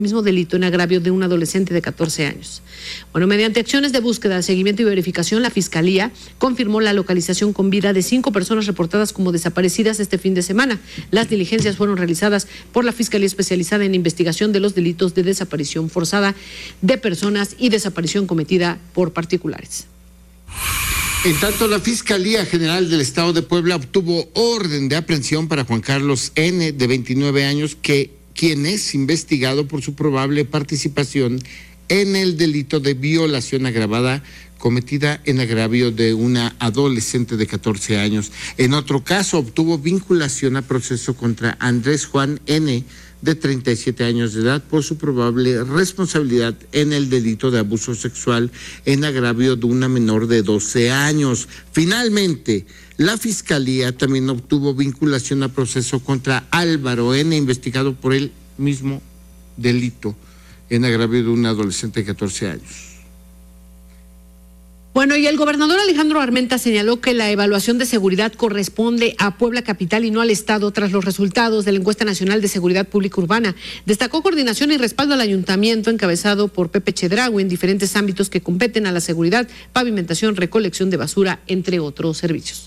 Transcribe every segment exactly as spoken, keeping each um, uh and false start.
mismo delito en agravio de un adolescente de catorce años. Bueno, mediante acciones de búsqueda, seguimiento y verificación, la Fiscalía confirmó la localización con vida de cinco personas reportadas como desaparecidas este fin de semana. Las diligencias fueron realizadas por la Fiscalía Especializada en Investigación de los Delitos de Desaparición Forzada de Personas y Desaparición cometida por particulares. En tanto, la Fiscalía General del Estado de Puebla obtuvo orden de aprehensión para Juan Carlos N., de veintinueve años, que quien es investigado por su probable participación en el delito de violación agravada cometida en agravio de una adolescente de catorce años. En otro caso, obtuvo vinculación a proceso contra Andrés Juan N., de treinta y siete años de edad, por su probable responsabilidad en el delito de abuso sexual en agravio de una menor de doce años. Finalmente, la Fiscalía también obtuvo vinculación a proceso contra Álvaro N., investigado por el mismo delito en agravio de un adolescente de catorce años. Bueno, y el gobernador Alejandro Armenta señaló que la evaluación de seguridad corresponde a Puebla Capital y no al Estado tras los resultados de la Encuesta Nacional de Seguridad Pública Urbana. Destacó coordinación y respaldo al ayuntamiento encabezado por Pepe Chedraui en diferentes ámbitos que competen a la seguridad, pavimentación, recolección de basura, entre otros servicios.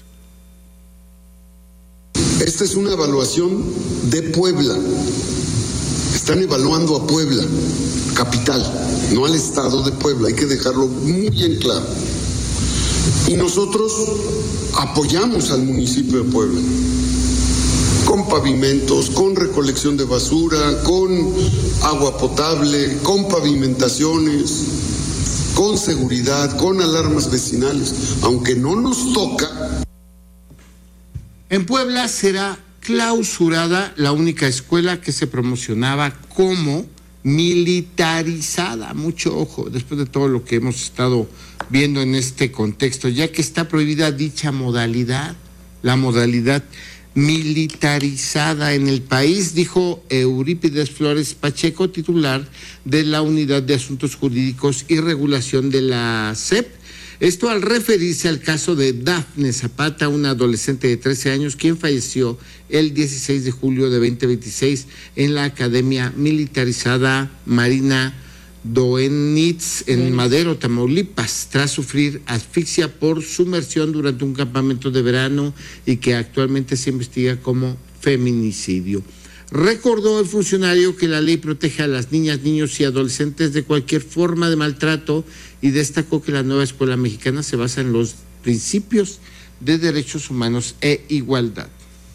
Esta es una evaluación de Puebla. Están evaluando a Puebla Capital, no al Estado de Puebla. Hay que dejarlo muy bien claro. Y nosotros apoyamos al municipio de Puebla con pavimentos, con recolección de basura, con agua potable, con pavimentaciones, con seguridad, con alarmas vecinales, aunque no nos toca. En Puebla será clausurada la única escuela que se promocionaba como militarizada. Mucho ojo, después de todo lo que hemos estado viendo en este contexto, ya que está prohibida dicha modalidad, la modalidad militarizada en el país, dijo Eurípides Flores Pacheco, titular de la Unidad de Asuntos Jurídicos y Regulación de la S E P. Esto al referirse al caso de Dafne Zapata, una adolescente de trece años, quien falleció el dieciséis de julio de veinte veintiséis en la Academia Militarizada Marina Doenitz en Madero, Tamaulipas, tras sufrir asfixia por sumersión durante un campamento de verano y que actualmente se investiga como feminicidio. Recordó el funcionario que la ley protege a las niñas, niños y adolescentes de cualquier forma de maltrato y destacó que la nueva escuela mexicana se basa en los principios de derechos humanos e igualdad.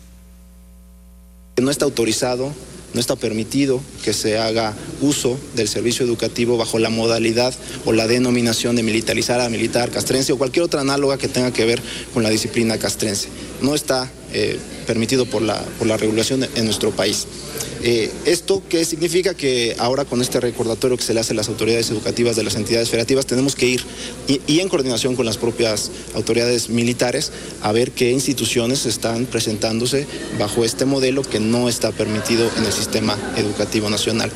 No está autorizado, no está permitido que se haga uso del servicio educativo bajo la modalidad o la denominación de militarizada, militar, castrense o cualquier otra análoga que tenga que ver con la disciplina castrense. No está eh, permitido por la, por la regulación en nuestro país. Eh, ¿Esto qué significa? Que ahora con este recordatorio que se le hace a las autoridades educativas de las entidades federativas tenemos que ir y, y en coordinación con las propias autoridades militares a ver qué instituciones están presentándose bajo este modelo que no está permitido en el sistema educativo nacional.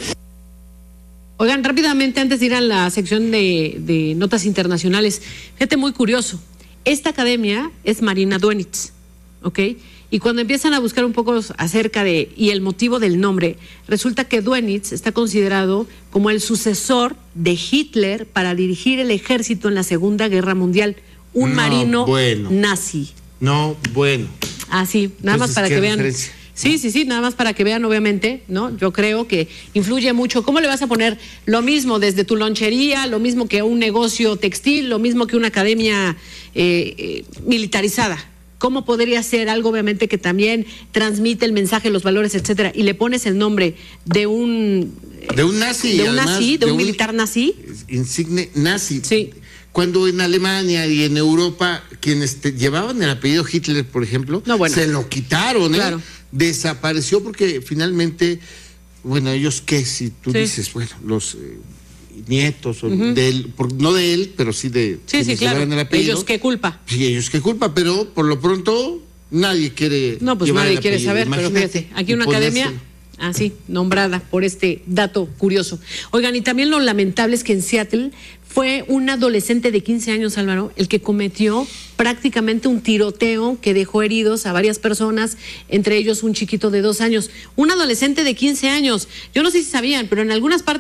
Oigan, rápidamente, antes de ir a la sección de, de notas internacionales, fíjate, muy curioso, esta academia es Marina Doenitz, ¿ok? Y cuando empiezan a buscar un poco acerca de, y el motivo del nombre, resulta que Doenitz está considerado como el sucesor de Hitler para dirigir el ejército en la Segunda Guerra Mundial, un no, marino bueno. nazi. No, bueno. Ah, sí, nada más para que vean. Referencia? Sí, sí, sí, nada más para que vean, obviamente, ¿no? Yo creo que influye mucho. ¿Cómo le vas a poner lo mismo desde tu lonchería, lo mismo que un negocio textil, lo mismo que una academia eh, eh, militarizada? ¿Cómo podría ser algo, obviamente, que también transmite el mensaje, los valores, etcétera? Y le pones el nombre de un... De un nazi. De un nazi, de, de un, un militar nazi. Insigne nazi. Sí. Cuando en Alemania y en Europa, quienes te llevaban el apellido Hitler, por ejemplo, no, bueno, se lo quitaron, ¿eh? Claro. Desapareció porque finalmente, bueno, ellos qué, si tú sí. dices, bueno, los... Eh, nietos, o uh-huh. de él, por, no de él, pero sí de... Sí, sí, claro. El apellido. ¿Ellos qué culpa? Sí, ellos qué culpa, pero por lo pronto nadie quiere... No, pues nadie quiere saber, pero fíjate, aquí una academia así, nombrada por este dato curioso. Oigan, y también lo lamentable es que en Seattle fue un adolescente de quince años, Álvaro, el que cometió prácticamente un tiroteo que dejó heridos a varias personas, entre ellos un chiquito de dos años. Un adolescente de quince años. Yo no sé si sabían, pero en algunas partes